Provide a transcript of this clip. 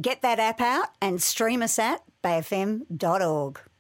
Get that app out and stream us at bayfm.org.